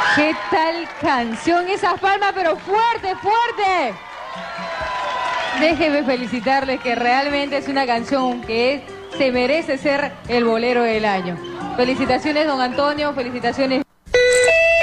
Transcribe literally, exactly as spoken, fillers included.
¿Qué tal canción? Esas palmas, pero fuerte, fuerte. Déjenme felicitarles que realmente es una canción que es, se merece ser el bolero del año. Felicitaciones, don Antonio, felicitaciones.